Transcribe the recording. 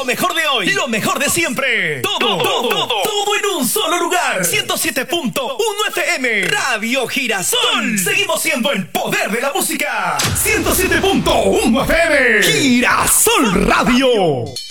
mejor de hoy, lo mejor de siempre. Todo en un solo lugar. 107.1 FM. Radio Girasol. Seguimos siendo el poder de la música. 107.1 FM. Girasol Radio.